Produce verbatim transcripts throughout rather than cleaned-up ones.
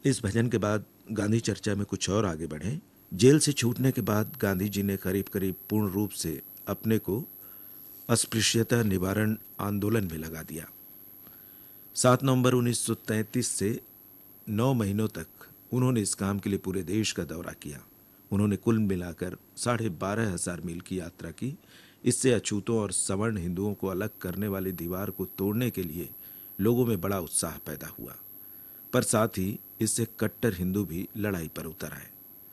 इस भजन के बाद गांधी चर्चा में कुछ और आगे बढ़े। जेल से छूटने के बाद गांधी जी ने करीब करीब पूर्ण रूप से अपने को अस्पृश्यता निवारण आंदोलन में लगा दिया। सात नवंबर उन्नीस सौ तैंतीस से नौ महीनों तक उन्होंने इस काम के लिए पूरे देश का दौरा किया। उन्होंने कुल मिलाकर साढ़े बारह हजार मील की यात्रा की। इससे अछूतों और सवर्ण हिंदुओं को अलग करने वाली दीवार को तोड़ने के लिए लोगों में बड़ा उत्साह पैदा हुआ, पर साथ ही इससे कट्टर हिंदू भी लड़ाई पर उतर आए।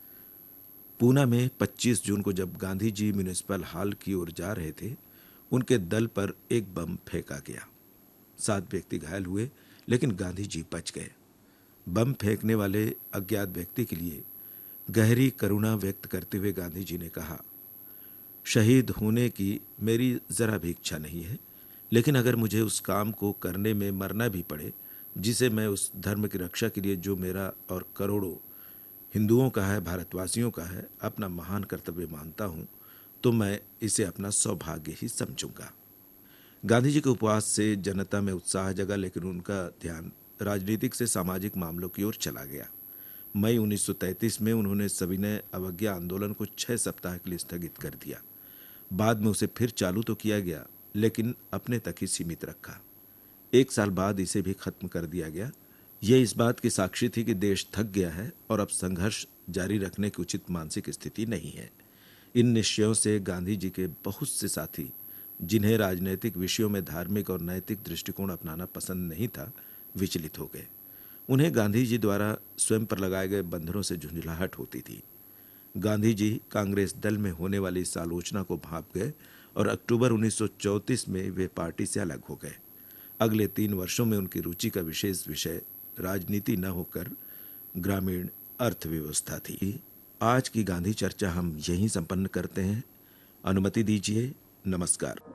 पूना में पच्चीस जून को जब गांधी जी म्युनिसिपल हॉल की ओर जा रहे थे, उनके दल पर एक बम फेंका गया। सात व्यक्ति घायल हुए, लेकिन गांधी जी बच गए। बम फेंकने वाले अज्ञात व्यक्ति के लिए गहरी करुणा व्यक्त करते हुए गांधी जी ने कहा, शहीद होने की मेरी जरा भी इच्छा नहीं है, लेकिन अगर मुझे उस काम को करने में मरना भी पड़े जिसे मैं उस धर्म की रक्षा के लिए, जो मेरा और करोड़ों हिंदुओं का है, भारतवासियों का है, अपना महान कर्तव्य मानता हूं, तो मैं इसे अपना सौभाग्य ही समझूंगा। गांधी जी के उपवास से जनता में उत्साह जगा, लेकिन उनका ध्यान राजनीतिक से सामाजिक मामलों की ओर चला गया। मई उन्नीस सौ तैंतीस में उन्होंने सविनय अवज्ञा आंदोलन को छह सप्ताह के लिए स्थगित कर दिया। बाद में उसे फिर चालू तो किया गया, लेकिन अपने तक ही सीमित रखा। एक साल बाद इसे भी खत्म कर दिया गया। यह इस बात की साक्षी थी कि देश थक गया है और अब संघर्ष जारी रखने की उचित मानसिक स्थिति नहीं है। इन निश्चयों से गांधी जी के बहुत से साथी, जिन्हें राजनीतिक विषयों में धार्मिक और नैतिक दृष्टिकोण अपनाना पसंद नहीं था, विचलित हो गए। उन्हें गांधी जी द्वारा स्वयं पर लगाए गए बंधनों से झुंझलाहट होती थी। गांधी जी कांग्रेस दल में होने वाली इस आलोचना को भांप गए और अक्टूबर उन्नीस सौ चौंतीस में वे पार्टी से अलग हो गए। अगले तीन वर्षों में उनकी रुचि का विशेष विषय राजनीति न होकर ग्रामीण अर्थव्यवस्था थी। आज की गांधी चर्चा हम यहीं संपन्न करते हैं। अनुमति दीजिए। नमस्कार।